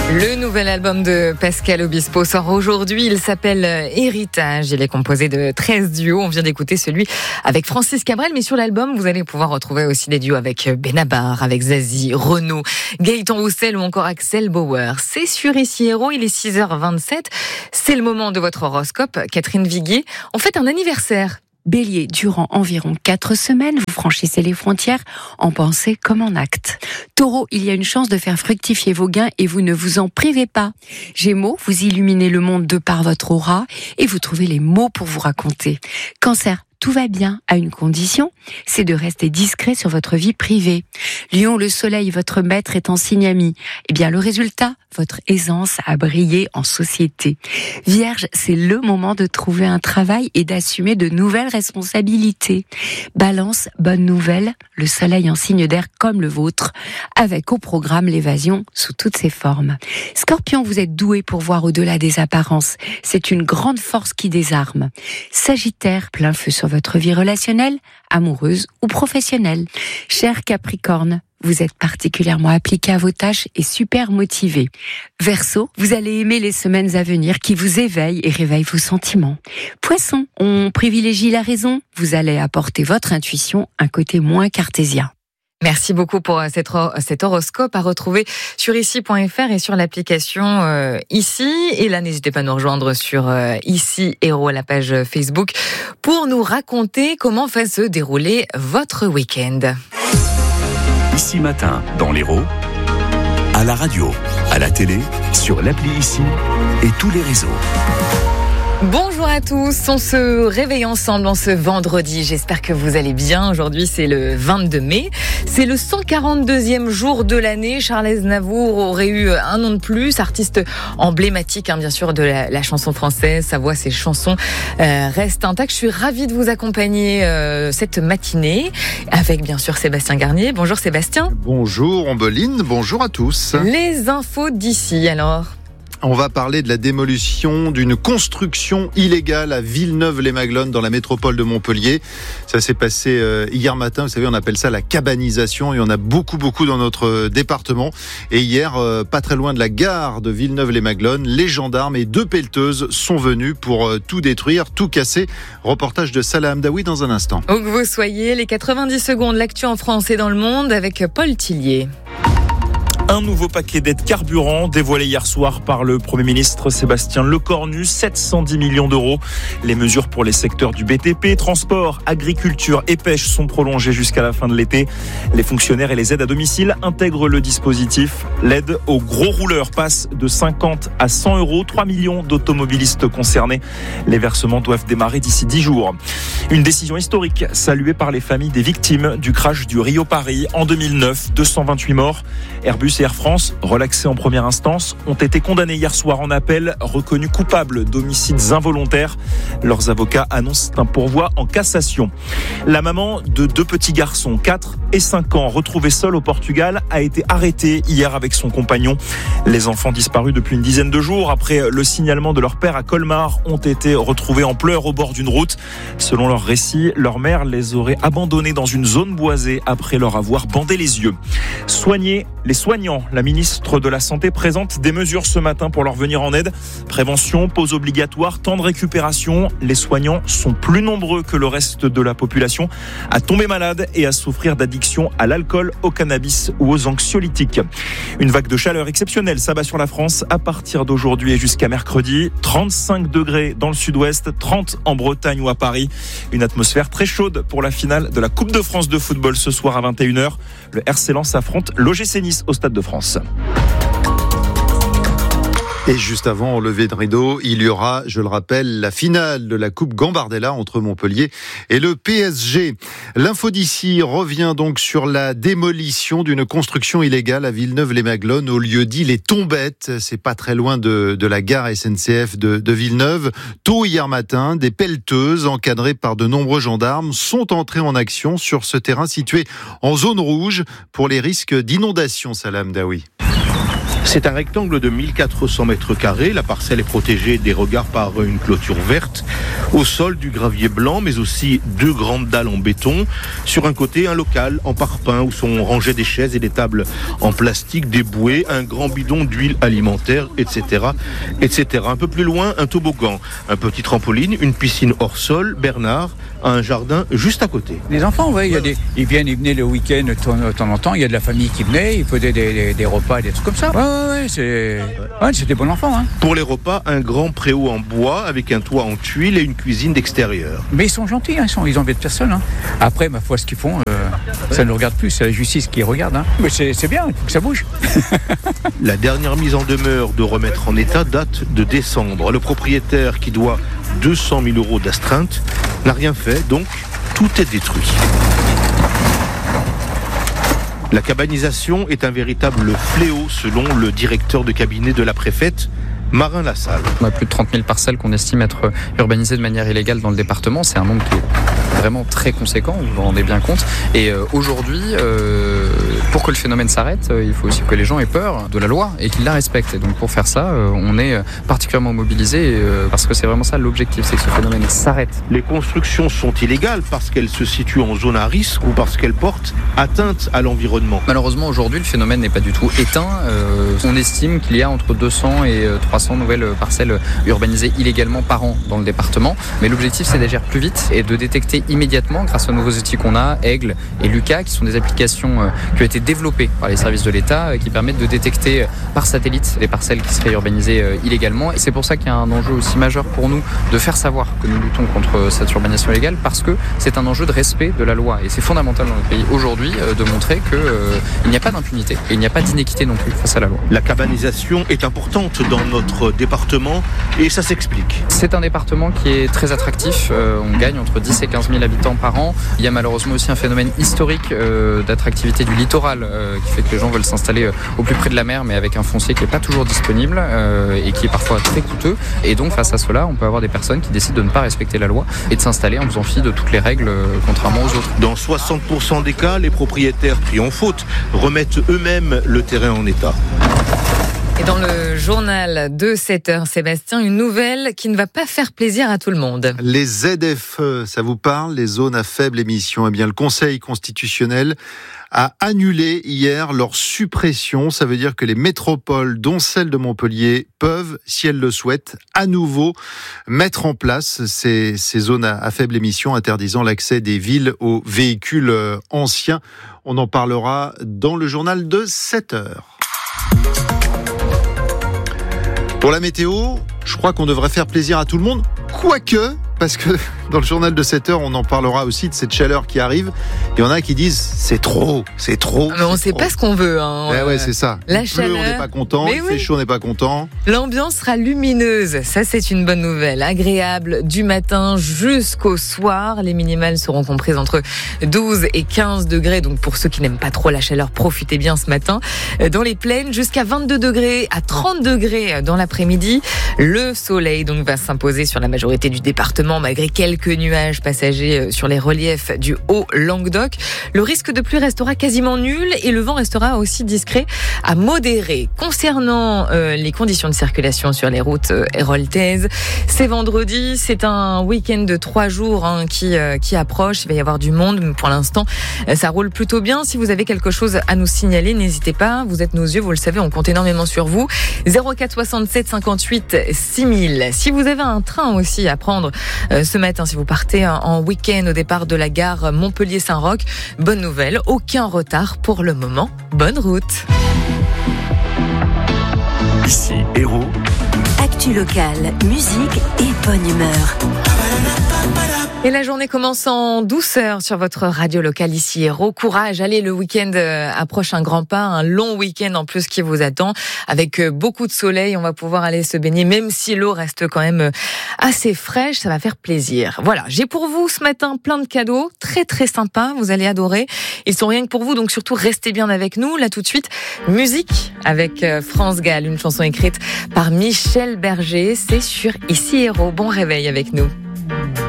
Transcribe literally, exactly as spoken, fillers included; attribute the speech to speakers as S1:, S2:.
S1: Le nouvel album de Pascal Obispo sort aujourd'hui. Il s'appelle Héritage. Il est composé de treize duos. On vient d'écouter celui avec Francis Cabrel. Mais sur l'album, vous allez pouvoir retrouver aussi des duos avec Benabar, avec Zazie, Renaud, Gaëtan Roussel ou encore Axel Bauer. C'est sur Ici Héros. Il est six heures vingt-sept. C'est le moment de votre horoscope. Catherine Viguier, on fête un anniversaire.
S2: Bélier, durant environ quatre semaines, vous franchissez les frontières en pensée comme en acte. Taureau, il y a une chance de faire fructifier vos gains et vous ne vous en privez pas. Gémeaux, vous illuminez le monde de par votre aura et vous trouvez les mots pour vous raconter. Cancer, tout va bien à une condition, c'est de rester discret sur votre vie privée. Lion, le soleil, votre maître est en signe ami. Eh bien, le résultat, votre aisance à briller en société. Vierge, c'est le moment de trouver un travail et d'assumer de nouvelles responsabilités. Balance, bonne nouvelle, le soleil en signe d'air comme le vôtre, avec au programme l'évasion sous toutes ses formes. Scorpion, vous êtes doué pour voir au-delà des apparences. C'est une grande force qui désarme. Sagittaire, plein feu sur votre vie relationnelle, amoureuse ou professionnelle. Cher Capricorne, vous êtes particulièrement appliqué à vos tâches et super motivé. Verseau, vous allez aimer les semaines à venir qui vous éveillent et réveillent vos sentiments. Poisson, on privilégie la raison. Vous allez apporter votre intuition un côté moins cartésien.
S1: Merci beaucoup pour cet, cet horoscope à retrouver sur ici point f r et sur l'application euh, Ici. Et là, n'hésitez pas à nous rejoindre sur euh, Ici Héros, la page Facebook, pour nous raconter comment va se dérouler votre week-end.
S3: Ici Matin, dans l'Hérault, à la radio, à la télé, sur l'appli Ici et tous les réseaux.
S1: Bonjour à tous, on se réveille ensemble en ce vendredi, j'espère que vous allez bien. Aujourd'hui c'est le vingt-deux mai, c'est le cent quarante-deuxième jour de l'année. Charles Aznavour aurait eu un an de plus, artiste emblématique hein, bien sûr de la, la chanson française, sa voix, ses chansons euh, restent intactes. Je suis ravie de vous accompagner euh, cette matinée avec bien sûr Sébastien Garnier. Bonjour Sébastien.
S4: Bonjour Ombeline, bonjour à tous.
S1: Les infos d'ici alors.
S4: On va parler de la démolition d'une construction illégale à Villeneuve-les-Maglones dans la métropole de Montpellier. Ça s'est passé hier matin, vous savez, on appelle ça la cabanisation. Il y en a beaucoup, beaucoup dans notre département. Et hier, pas très loin de la gare de Villeneuve-les-Maglones, les gendarmes et deux pelleteuses sont venus pour tout détruire, tout casser. Reportage de Salah Hamdaoui dans un instant.
S1: Où que vous soyez, les quatre-vingt-dix secondes, l'actu en France et dans le monde avec Paul Tillier.
S5: Un nouveau paquet d'aides carburant dévoilé hier soir par le Premier ministre Sébastien Lecornu, sept cent dix millions d'euros. Les mesures pour les secteurs du B T P, transport, agriculture et pêche sont prolongées jusqu'à la fin de l'été. Les fonctionnaires et les aides à domicile intègrent le dispositif. L'aide aux gros rouleurs passe de cinquante à cent euros. trois millions d'automobilistes concernés. Les versements doivent démarrer d'ici dix jours. Une décision historique saluée par les familles des victimes du crash du Rio-Paris en deux mille neuf. deux cent vingt-huit morts. Airbus et Air France, relaxés en première instance, ont été condamnés hier soir en appel, reconnus coupables d'homicides involontaires. Leurs avocats annoncent un pourvoi en cassation. La maman de deux petits garçons, quatre et cinq ans, retrouvée seule au Portugal, a été arrêtée hier avec son compagnon. Les enfants disparus depuis une dizaine de jours après le signalement de leur père à Colmar ont été retrouvés en pleurs au bord d'une route. Selon leur récit, leur mère les aurait abandonnés dans une zone boisée après leur avoir bandé les yeux. Soigner les soignants. La ministre de la Santé présente des mesures ce matin pour leur venir en aide. Prévention, pause obligatoire, temps de récupération. Les soignants sont plus nombreux que le reste de la population à tomber malade et à souffrir d'addiction à l'alcool, au cannabis ou aux anxiolytiques. Une vague de chaleur exceptionnelle s'abat sur la France à partir d'aujourd'hui et jusqu'à mercredi. trente-cinq degrés dans le sud-ouest, trente en Bretagne ou à Paris. Une atmosphère très chaude pour la finale de la Coupe de France de football ce soir à vingt et une heures. Le R C Lens affronte l'O G C Nice au Stade de France.
S4: Et juste avant, au lever de rideau, il y aura, je le rappelle, la finale de la Coupe Gambardella entre Montpellier et le P S G. L'info d'ici revient donc sur la démolition d'une construction illégale à Villeneuve-les-Maglones, au lieu dit Les Tombettes. C'est pas très loin de, de la gare S N C F de, de Villeneuve. Tôt hier matin, des pelleteuses encadrées par de nombreux gendarmes sont entrées en action sur ce terrain situé en zone rouge pour les risques d'inondation, Salah Hamdaoui.
S6: C'est un rectangle de mille quatre cents mètres carrés. La parcelle est protégée des regards par une clôture verte. Au sol, du gravier blanc, mais aussi deux grandes dalles en béton. Sur un côté, un local en parpaing où sont rangées des chaises et des tables en plastique, des bouées, un grand bidon d'huile alimentaire, et cetera, et cetera. Un peu plus loin, un toboggan, un petit trampoline, une piscine hors sol. Bernard a un jardin juste à côté.
S7: Les enfants, oui, il y a des, ils viennent, ils venaient le week-end de temps, de temps en temps. Il y a de la famille qui venait, ils faisaient des, des, des repas, des trucs comme ça. Ouais, ouais, ouais, c'est, ouais, c'est des bons enfants. Hein.
S6: Pour les repas, un grand préau en bois avec un toit en tuiles et une cuisine d'extérieur.
S7: Mais ils sont gentils, hein, ils, sont, ils embêtent personne. Hein. Après, ma foi, ce qu'ils font, euh, ça ne nous regarde plus, c'est la justice qui regarde. Hein. Mais c'est, c'est bien, il faut que ça bouge.
S6: La dernière mise en demeure de remettre en état date de décembre. Le propriétaire qui doit deux cent mille euros d'astreinte n'a rien fait, donc tout est détruit. La cabanisation est un véritable fléau selon le directeur de cabinet de la préfète, Marin Lassalle.
S8: On a plus de trente mille parcelles qu'on estime être urbanisées de manière illégale dans le département. C'est un nombre qui est vraiment très conséquent, vous vous rendez bien compte. Et euh, aujourd'hui, euh, pour que le phénomène s'arrête, euh, il faut aussi que les gens aient peur de la loi et qu'ils la respectent. Et donc pour faire ça, euh, on est particulièrement mobilisés euh, parce que c'est vraiment ça l'objectif, c'est que ce phénomène s'arrête.
S6: Les constructions sont illégales parce qu'elles se situent en zone à risque ou parce qu'elles portent atteinte à l'environnement.
S8: Malheureusement, aujourd'hui, le phénomène n'est pas du tout éteint. Euh, on estime qu'il y a entre deux cents et trois cents nouvelles parcelles urbanisées illégalement par an dans le département. Mais l'objectif, c'est d'agir plus vite et de détecter immédiatement, grâce aux nouveaux outils qu'on a, Aigle et Lucas, qui sont des applications qui ont été développées par les services de l'État, qui permettent de détecter par satellite les parcelles qui seraient urbanisées illégalement. Et c'est pour ça qu'il y a un enjeu aussi majeur pour nous de faire savoir que nous luttons contre cette urbanisation illégale, parce que c'est un enjeu de respect de la loi. Et c'est fondamental dans notre pays aujourd'hui de montrer qu'il euh, n'y a pas d'impunité et il n'y a pas d'inéquité non plus face à la loi.
S6: La cabanisation est importante dans notre département et ça s'explique.
S8: C'est un département qui est très attractif. Euh, on gagne entre dix et quinze mille habitants par an. Il y a malheureusement aussi un phénomène historique euh, d'attractivité du littoral euh, qui fait que les gens veulent s'installer euh, au plus près de la mer, mais avec un foncier qui n'est pas toujours disponible euh, et qui est parfois très coûteux. Et donc face à cela, on peut avoir des personnes qui décident de ne pas respecter la loi et de s'installer en faisant fi de toutes les règles, euh, contrairement aux autres.
S6: Dans soixante pour cent des cas, les propriétaires pris en faute remettent eux-mêmes le terrain en état.
S1: Et dans le journal de sept heures, Sébastien, une nouvelle qui ne va pas faire plaisir à tout le monde.
S4: Les Z F E, ça vous parle, les zones à faible émission? Eh bien, le Conseil constitutionnel a annulé hier leur suppression. Ça veut dire que les métropoles, dont celle de Montpellier, peuvent, si elles le souhaitent, à nouveau mettre en place ces, ces zones à, à faible émission, interdisant l'accès des villes aux véhicules anciens. On en parlera dans le journal de sept heures. Pour la météo, je crois qu'on devrait faire plaisir à tout le monde, quoique, parce que dans le journal de sept heures, on en parlera aussi de cette chaleur qui arrive. Il y en a qui disent c'est trop, c'est trop.
S1: Mais on ne sait
S4: trop.
S1: pas ce qu'on veut. Hein.
S4: Ouais, ouais, c'est ça.
S1: La
S4: il
S1: chaleur,
S4: pleut, on n'est pas content. Il
S1: oui.
S4: fait chaud, on n'est pas content.
S1: L'ambiance sera lumineuse. Ça, c'est une bonne nouvelle. Agréable du matin jusqu'au soir. Les minimales seront comprises entre douze et quinze degrés. Donc, pour ceux qui n'aiment pas trop la chaleur, profitez bien ce matin. Dans les plaines, jusqu'à vingt-deux degrés à trente degrés dans l'après-midi. Le soleil, donc, va s'imposer sur la majorité du département, malgré quelques nuages passagers sur les reliefs du Haut-Languedoc. Le risque de pluie restera quasiment nul et le vent restera aussi discret à modéré. Concernant euh, les conditions de circulation sur les routes euh, héroltaises, c'est vendredi, c'est un week-end de trois jours hein, qui, euh, qui approche. Il va y avoir du monde, mais pour l'instant, euh, ça roule plutôt bien. Si vous avez quelque chose à nous signaler, n'hésitez pas. Vous êtes nos yeux, vous le savez, on compte énormément sur vous. zéro quatre soixante-sept cinquante-huit six mille. Si vous avez un train aussi à prendre euh, ce matin, si vous partez en week-end au départ de la gare Montpellier-Saint-Roch, bonne nouvelle, aucun retard pour le moment. Bonne route.
S3: Ici, Héros.
S9: Actu locale, musique et bonne humeur.
S1: Et la journée commence en douceur sur votre radio locale ici Héros. Courage, allez, le week-end approche un grand pas, un long week-end en plus qui vous attend, avec beaucoup de soleil. On va pouvoir aller se baigner, même si l'eau reste quand même assez fraîche, ça va faire plaisir. Voilà, j'ai pour vous ce matin plein de cadeaux, très très sympas, vous allez adorer. Ils sont rien que pour vous, donc surtout restez bien avec nous. Là tout de suite, musique avec France Gall, une chanson écrite par Michel Berger. C'est sur Ici Héros. Bon réveil avec nous.